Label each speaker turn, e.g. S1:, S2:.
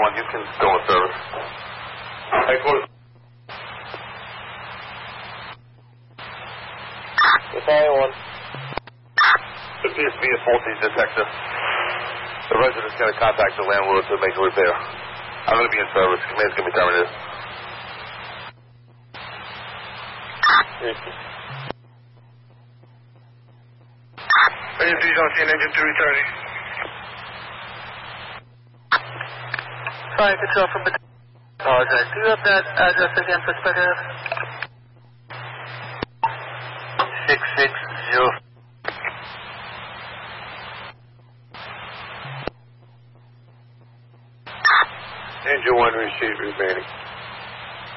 S1: 1, you can go in service. Headquarters.
S2: Battalion 1.
S1: There appears to be a faulty detector. The resident's going to contact the landlord to make a repair. I'm going to be in service. Command's going to be terminated.
S3: Engine 3 on scene, engine 2 returning.
S2: Fire control from the... Apologize. Do you have that address again for speculative? 660.
S3: Engine 1 received remaining.